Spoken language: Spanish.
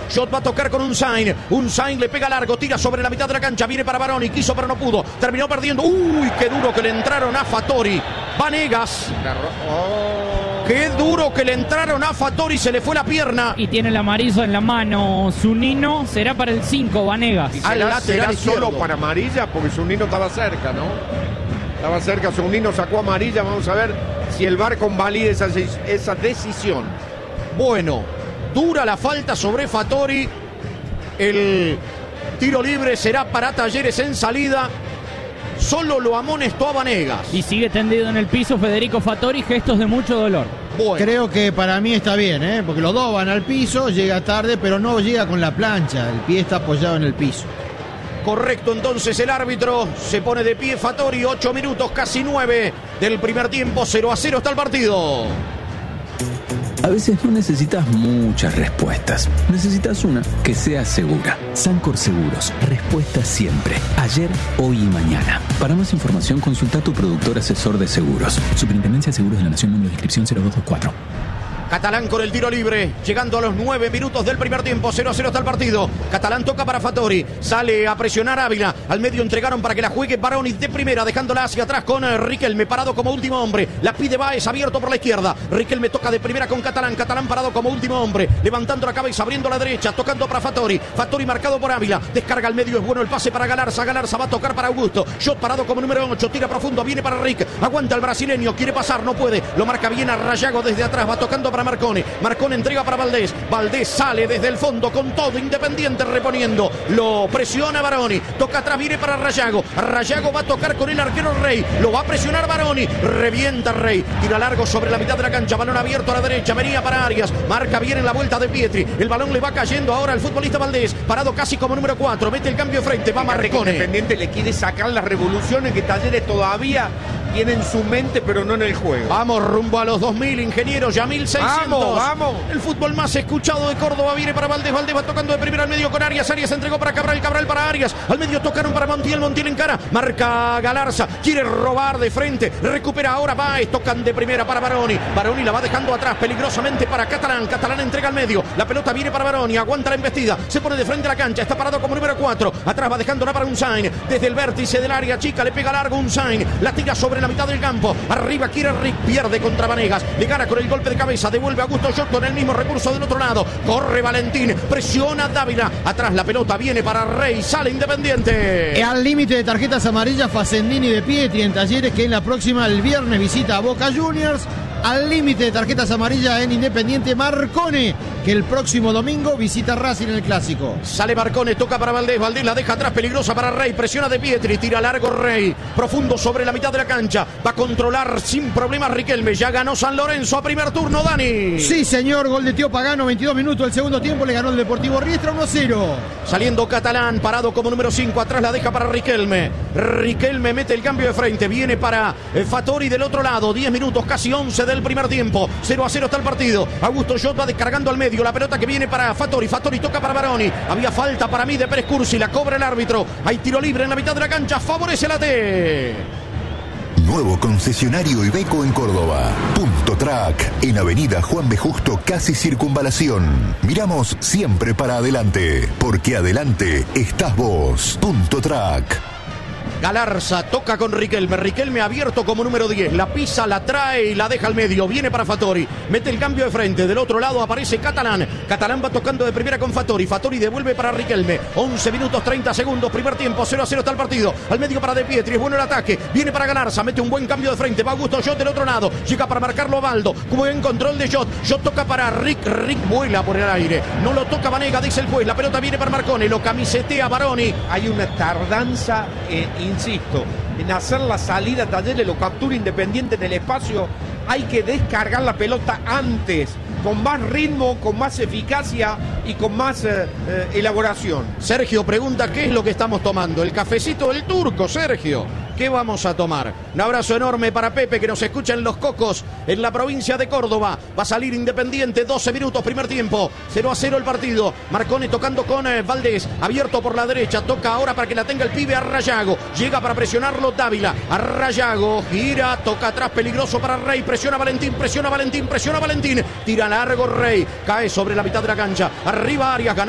Shot va a tocar con Unzain. Unzain le pega largo, tira sobre la mitad de la cancha. Viene para Baroni, quiso pero no pudo. Terminó perdiendo. Uy, qué duro que le entraron a Fattori. Vanegas. Qué duro que le entraron a Fattori, se le fue la pierna. Y tiene el amarillo en la mano Zunino, será para el 5, Vanegas. Y será solo para amarilla, porque Zunino estaba cerca, ¿no? Estaba cerca, Zunino sacó amarilla, vamos a ver si el VAR convalida esa decisión. Bueno, dura la falta sobre Fattori. El tiro libre será para Talleres en salida. Solo lo amonestó a Vanegas. Y sigue tendido en el piso Federico Fattori, gestos de mucho dolor. Bueno. Creo que para mí está bien, porque los dos van al piso, llega tarde, pero no llega con la plancha. El pie está apoyado en el piso. Correcto, entonces el árbitro se pone de pie. Fattori, 8 minutos, casi 9 del primer tiempo. 0-0 está el partido. A veces no necesitas muchas respuestas. Necesitas una que sea segura. Sancor Seguros. Respuesta siempre. Ayer, hoy y mañana. Para más información, consulta a tu productor asesor de seguros. Superintendencia de Seguros de la Nación, número de inscripción 0224. Catalán con el tiro libre, llegando a los 9 minutos del primer tiempo. 0-0 está el partido. Catalán toca para Fattori, sale a presionar Ávila. Al medio entregaron para que la juegue Baroni de primera, dejándola hacia atrás con Riquelme, parado como último hombre. La pide Baez, abierto por la izquierda. Riquelme toca de primera con Catalán. Catalán parado como último hombre, levantando la cabeza, abriendo la derecha, tocando para Fattori. Fattori marcado por Ávila, descarga al medio, es bueno el pase para Galarza. Galarza va a tocar para Augusto. Shot parado como número 8, tira profundo, viene para Rick. Aguanta el brasileño, quiere pasar, no puede. Lo marca bien a Rayago desde atrás, va tocando para Marcone. Marcone entrega para Valdés. Valdés sale desde el fondo con todo. Independiente reponiendo. Lo presiona Baroni. Toca atrás, viene para Rayago. Rayago va a tocar con el arquero Rey. Lo va a presionar Baroni. Revienta Rey. Tira largo sobre la mitad de la cancha. Balón abierto a la derecha. Venía para Arias. Marca bien en la vuelta de Pietri. El balón le va cayendo ahora al futbolista Valdés. Parado casi como número 4. Mete el cambio de frente. Va Marcone. Independiente le quiere sacar las revoluciones que Talleres todavía tiene en su mente, pero no en el juego. Vamos rumbo a los 2000, ingeniero. Ya 1600. Vamos. El fútbol más escuchado de Córdoba viene para Valdés. Valdés va tocando de primera al medio con Arias. Arias entregó para Cabral. Cabral para Arias. Al medio tocaron para Montiel. Montiel en cara. Marca Galarza. Quiere robar de frente. Recupera ahora Baez. Tocan de primera para Baroni. Baroni la va dejando atrás peligrosamente para Catalán. Catalán entrega al medio. La pelota viene para Baroni. Aguanta la embestida. Se pone de frente a la cancha. Está parado como número 4. Atrás va dejándola para Unzain. Desde el vértice del área chica le pega largo Unzain. La tira sobre la mitad del campo. Arriba quiere Rick. Pierde contra Vanegas. Le gana con el golpe de cabeza. Devuelve a Augusto Shot con el mismo recurso del otro lado. Corre Valentín. Presiona Dávila. Atrás la pelota viene para Rey. Sale Independiente. Al límite de tarjetas amarillas Facendini de Pietri en Talleres, que en la próxima, el viernes, visita a Boca Juniors. Al límite de tarjetas amarillas en Independiente Marcone, que el próximo domingo visita Racing en el Clásico. Sale Marcone, toca para Valdés. Valdés la deja atrás, peligrosa para Rey. Presiona de Pietri, tira largo Rey. Profundo sobre la mitad de la cancha. Va a controlar sin problemas Riquelme. Ya ganó San Lorenzo a primer turno, Dani. Sí, señor. Gol de Tío Pagano, 22 minutos del segundo tiempo. Le ganó el Deportivo Riestra 1-0. Saliendo Catalán, parado como número 5. Atrás la deja para Riquelme. Riquelme mete el cambio de frente. Viene para Fattori del otro lado. 10 minutos, casi 11 del primer tiempo. 0-0 está el partido. Augusto Shot va descargando al medio. La pelota que viene para Fattori. Fattori toca para Baroni. Había falta para mí de Pérez Cursi. La cobra el árbitro. Hay tiro libre en la mitad de la cancha. Favorece la T. Nuevo concesionario Iveco en Córdoba. Punto Track. En Avenida Juan B. Justo, casi Circunvalación. Miramos siempre para adelante. Porque adelante estás vos. Punto Track. Galarza toca con Riquelme. Riquelme abierto como número 10. La pisa, la trae y la deja al medio. Viene para Fattori. Mete el cambio de frente. Del otro lado aparece Catalán. Catalán va tocando de primera con Fattori. Fattori devuelve para Riquelme. 11 minutos 30 segundos. Primer tiempo. 0-0 está el partido. Al medio para De Pietri. Es bueno el ataque. Viene para Galarza. Mete un buen cambio de frente. Va Augusto Shot del otro lado. Llega para marcarlo a Baldo. Buen control de Shot. Shot toca para Rick. Rick vuela por el aire. No lo toca Vanega, dice el juez. La pelota viene para Marcone. Lo camisetea Baroni. Hay una tardanza, insisto, en hacer la salida. Talleres lo captura Independiente en el espacio. Hay que descargar la pelota antes, con más ritmo, con más eficacia y con más elaboración. Sergio pregunta qué es lo que estamos tomando. El cafecito del turco, Sergio. ¿Qué vamos a tomar? Un abrazo enorme para Pepe, que nos escucha en Los Cocos, en la provincia de Córdoba. Va a salir Independiente, 12 minutos, primer tiempo. 0-0 el partido. Marcone tocando con Valdés. Abierto por la derecha. Toca ahora para que la tenga el pibe a Rayago. Llega para presionarlo Dávila. A Rayago. Gira. Toca atrás. Peligroso para Rey. Presiona Valentín. Presiona Valentín. Presiona Valentín. Tira largo Rey. Cae sobre la mitad de la cancha. Arriba Arias. Ganó